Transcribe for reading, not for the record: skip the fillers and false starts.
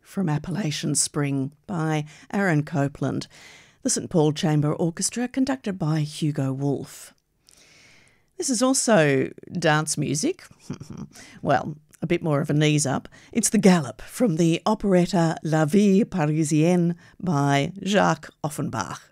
from Appalachian Spring by Aaron Copland. The St Paul Chamber Orchestra, conducted by Hugo Wolf. This is also dance music. Well, a bit more of a knees up. It's the Galop from the operetta La Vie Parisienne by Jacques Offenbach.